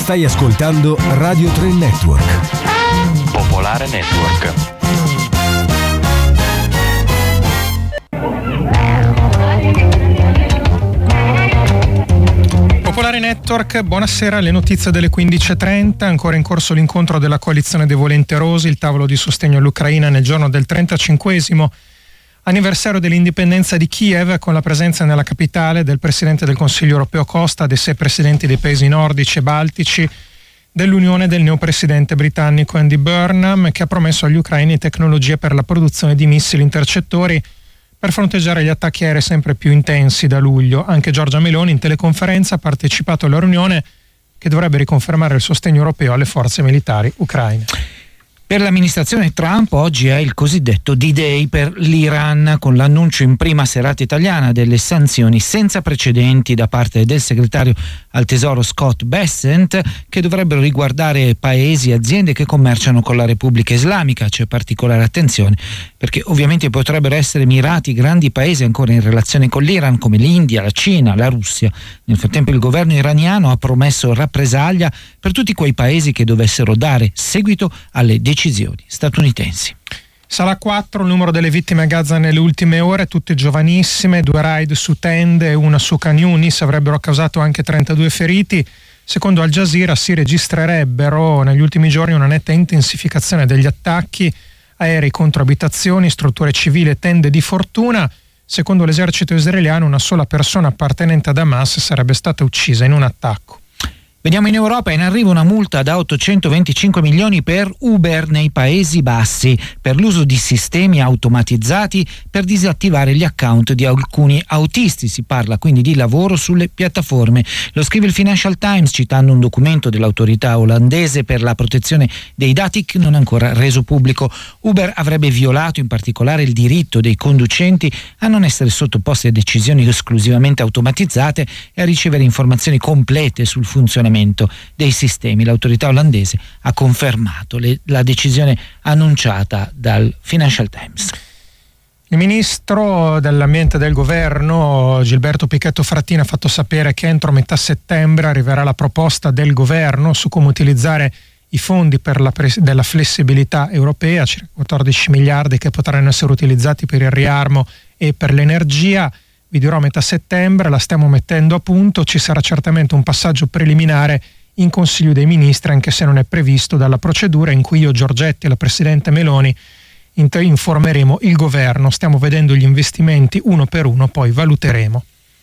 Stai ascoltando Radio 3 Network. Popolare Network. Popolare Network, buonasera. Le notizie delle 15.30. Ancora in corso l'incontro della coalizione dei volenterosi, il tavolo di sostegno all'Ucraina nel giorno del 35esimo anniversario dell'indipendenza di Kiev, con la presenza nella capitale del Presidente del Consiglio europeo Costa, dei 6 presidenti dei paesi nordici e baltici, dell'Unione e del neopresidente britannico Andy Burnham, che ha promesso agli ucraini tecnologie per la produzione di missili intercettori per fronteggiare gli attacchi aerei sempre più intensi da luglio. Anche Giorgia Meloni in teleconferenza ha partecipato alla riunione che dovrebbe riconfermare il sostegno europeo alle forze militari ucraine. Per l'amministrazione Trump oggi è il cosiddetto D-Day per l'Iran, con l'annuncio in prima serata italiana delle sanzioni senza precedenti da parte del segretario al Tesoro Scott Bessent, che dovrebbero riguardare paesi e aziende che commerciano con la Repubblica Islamica. C'è particolare attenzione perché ovviamente potrebbero essere mirati grandi paesi ancora in relazione con l'Iran, come l'India, la Cina, la Russia. Nel frattempo il governo iraniano ha promesso rappresaglia per tutti quei paesi che dovessero dare seguito alle decisioni statunitensi. Sala 4, il numero delle vittime a Gaza nelle ultime ore, tutte giovanissime, 2 raid su tende e una su Khan Yunis avrebbero causato anche 32 feriti. Secondo Al Jazeera si registrerebbero negli ultimi giorni una netta intensificazione degli attacchi aerei contro abitazioni, strutture civili e tende di fortuna. Secondo l'esercito israeliano una sola persona appartenente ad Hamas sarebbe stata uccisa in un attacco. Vediamo in Europa, in arrivo una multa da 825 milioni per Uber nei Paesi Bassi per l'uso di sistemi automatizzati per disattivare gli account di alcuni autisti. Si parla quindi di lavoro sulle piattaforme. Lo scrive il Financial Times citando un documento dell'autorità olandese per la protezione dei dati non ancora reso pubblico. Uber avrebbe violato in particolare il diritto dei conducenti a non essere sottoposti a decisioni esclusivamente automatizzate e a ricevere informazioni complete sul funzionamento dei sistemi. L'autorità olandese ha confermato la decisione annunciata dal Financial Times. Il ministro dell'ambiente del governo Gilberto Pichetto Fratin ha fatto sapere che entro metà settembre arriverà la proposta del governo su come utilizzare i fondi della flessibilità europea, circa 14 miliardi che potranno essere utilizzati per il riarmo e per l'energia. Vi dirò a metà settembre, la stiamo mettendo a punto, ci sarà certamente un passaggio preliminare in Consiglio dei Ministri, anche se non è previsto dalla procedura in cui io, Giorgetti e la Presidente Meloni informeremo il governo. Stiamo vedendo gli investimenti uno per uno, poi valuteremo.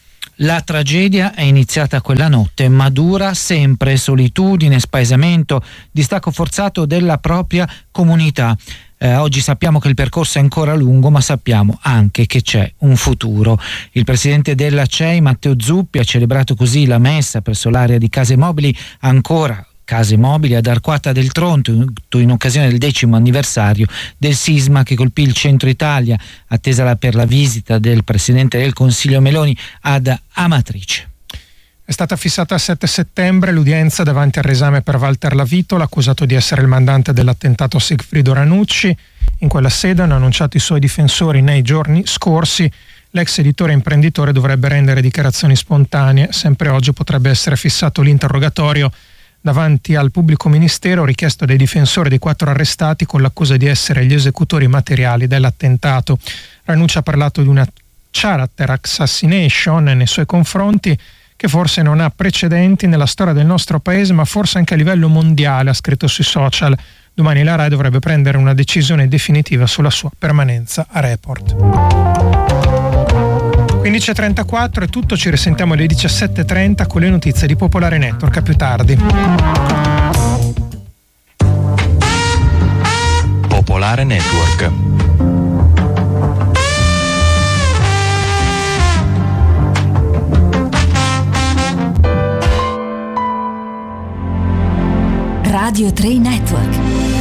La tragedia è iniziata quella notte, ma dura sempre. Solitudine, spaesamento, distacco forzato della propria comunità. Oggi sappiamo che il percorso è ancora lungo, ma sappiamo anche che c'è un futuro. Il presidente della CEI, Matteo Zuppi, ha celebrato così la messa presso l'area di Case Mobili, ancora Case Mobili ad Arquata del Tronto, in occasione del 10° anniversario del sisma che colpì il centro Italia, attesa per la visita del presidente del Consiglio Meloni ad Amatrice. È stata fissata al 7 settembre l'udienza davanti al riesame per Walter Lavitola, accusato di essere il mandante dell'attentato a Sigfrido Ranucci. In quella sede hanno annunciato i suoi difensori nei giorni scorsi. L'ex editore e imprenditore dovrebbe rendere dichiarazioni spontanee. Sempre oggi potrebbe essere fissato l'interrogatorio davanti al pubblico ministero richiesto dai difensori dei 4 arrestati con l'accusa di essere gli esecutori materiali dell'attentato. Ranucci ha parlato di una character assassination nei suoi confronti che forse non ha precedenti nella storia del nostro paese, ma forse anche a livello mondiale, ha scritto sui social. Domani la RAI dovrebbe prendere una decisione definitiva sulla sua permanenza a Report. 15.34 è tutto, ci risentiamo alle 17.30 con le notizie di Popolare Network. A più tardi. Popolare Network. Radio 3 Network.